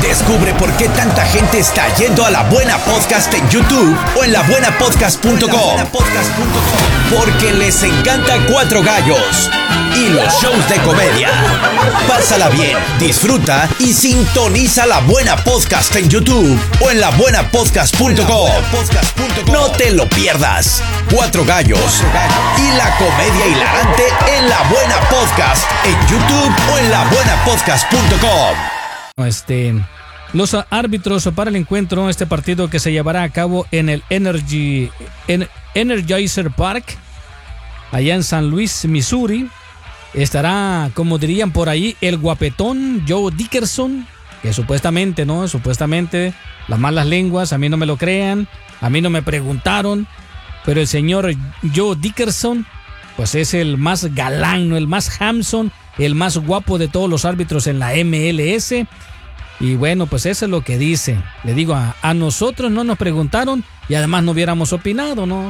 Descubre por qué tanta gente está yendo a La Buena Podcast en YouTube o en labuenapodcast.com. Porque les encanta Cuatro Gallos y los shows de comedia. Pásala bien, disfruta y sintoniza La Buena Podcast en YouTube o en labuenapodcast.com. No te lo pierdas. Cuatro Gallos y la comedia hilarante en La Buena Podcast en YouTube o en labuenapodcast.com. Los árbitros para el encuentro, este partido que se llevará a cabo en el Energizer Park, allá en San Luis, Missouri, estará, como dirían por ahí, el guapetón Joe Dickerson, que supuestamente, las malas lenguas, a mí no me lo crean, a mí no me preguntaron, pero el señor Joe Dickerson, pues es el más galán, ¿no? El más handsome, el más guapo de todos los árbitros en la MLS. Y bueno, pues eso es lo que dice. Le digo, a nosotros no nos preguntaron y además no hubiéramos opinado, ¿no?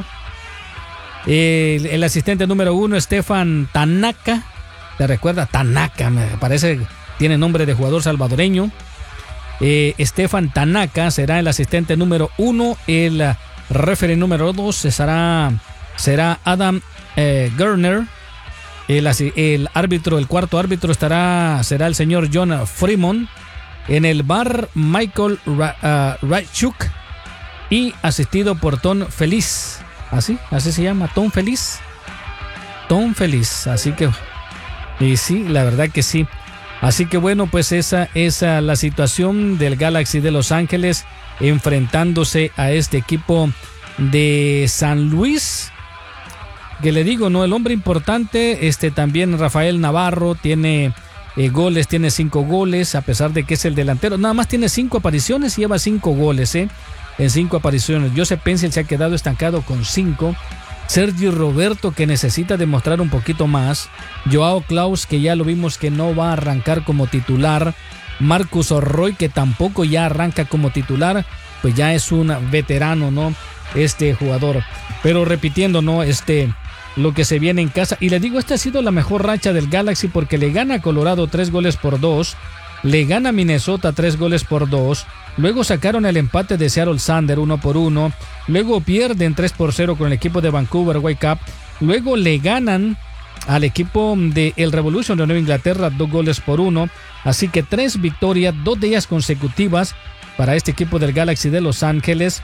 El asistente número 1, Stefan Tanaka. ¿Te recuerda? Tanaka, me parece, tiene nombre de jugador salvadoreño. Stefan Tanaka será el asistente número 1. El referee número 2 será Adam Gerner. El árbitro, el cuarto árbitro será el señor John Fremont. En el bar, Michael Rachuk, y asistido por Tom Feliz. Así se llama, Tom Feliz. Así que, y sí, la verdad que sí. Así que bueno, pues esa es la situación del Galaxy de Los Ángeles enfrentándose a este equipo de San Luis. Que le digo, ¿no? El hombre importante, también Rafael Navarro tiene goles, tiene 5 goles, a pesar de que es el delantero. Nada más tiene 5 apariciones y lleva 5 goles, en 5 apariciones. Joseph Pencil se ha quedado estancado con 5. Sergio Roberto, que necesita demostrar un poquito más. Joao Klaus, que ya lo vimos que no va a arrancar como titular. Marcus Roy, que tampoco ya arranca como titular, pues ya es un veterano, ¿no? Este jugador. Pero repitiendo, ¿no? Lo que se viene en casa. Y le digo, esta ha sido la mejor racha del Galaxy porque le gana a Colorado 3-2, le gana a Minnesota 3-2, luego sacaron el empate de Seattle Sander 1-1, luego pierden 3-0 con el equipo de Vancouver Whitecaps, luego le ganan al equipo de el Revolution de Nueva Inglaterra 2-1, así que 3 victorias, 2 de ellas consecutivas para este equipo del Galaxy de Los Ángeles.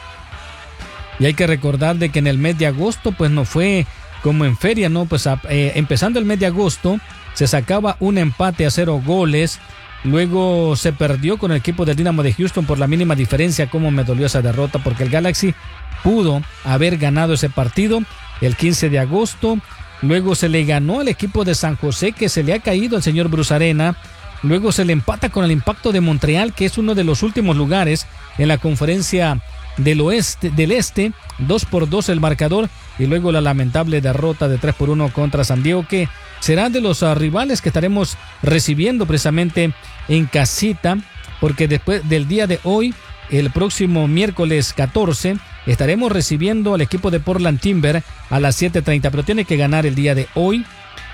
Y hay que recordar de que en el mes de agosto pues no fue como en feria, ¿no? Pues empezando el mes de agosto se sacaba un empate a 0 goles, luego se perdió con el equipo del Dynamo de Houston por la mínima diferencia. Como me dolió esa derrota, porque el Galaxy pudo haber ganado ese partido el 15 de agosto, luego se le ganó al equipo de San José, que se le ha caído al señor Bruce Arena, luego se le empata con el Impacto de Montreal, que es uno de los últimos lugares en la conferencia del este, 2-2 el marcador, y luego la lamentable derrota de 3-1 contra San Diego, que será de los rivales que estaremos recibiendo precisamente en casita, porque después del día de hoy, el próximo miércoles 14, estaremos recibiendo al equipo de Portland Timber a las 7:30, pero tiene que ganar el día de hoy.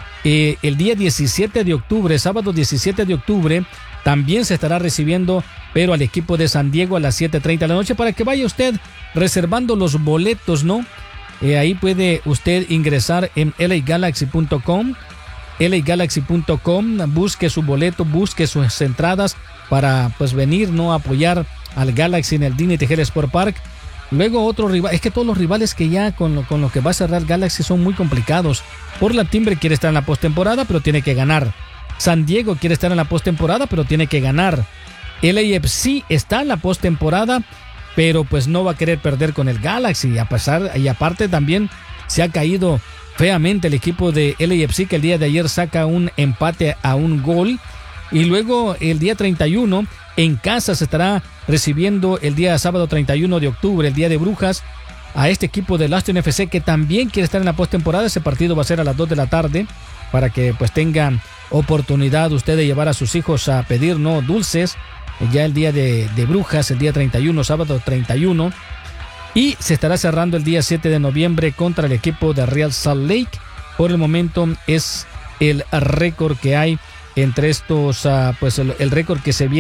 El día 17 de octubre, sábado 17 de octubre, también se estará recibiendo, pero al equipo de San Diego a las 7:30 de la noche, para que vaya usted reservando los boletos, ¿no? Ahí puede usted ingresar en LAGalaxy.com, busque su boleto, busque sus entradas para pues venir, ¿no? A apoyar al Galaxy en el Dignity Health Sport Park. Luego otro rival, es que todos los rivales que ya con lo que va a cerrar Galaxy son muy complicados. Portland Timber quiere estar en la postemporada, pero tiene que ganar. San Diego quiere estar en la postemporada, pero tiene que ganar. LAFC está en la postemporada, pero pues no va a querer perder con el Galaxy. Y aparte también se ha caído feamente el equipo de LAFC, que el día de ayer saca un empate a 1 gol. Y luego el día 31 en casa se estará recibiendo el día sábado 31 de octubre, el día de Brujas, a este equipo de Austin FC, que también quiere estar en la postemporada. Ese partido va a ser a las 2 de la tarde para que pues tengan oportunidad usted de llevar a sus hijos a pedir, ¿no?, dulces ya el día de Brujas, el día 31, sábado 31. Y se estará cerrando el día 7 de noviembre contra el equipo de Real Salt Lake. Por el momento es el récord que hay entre estos, pues el récord que se viene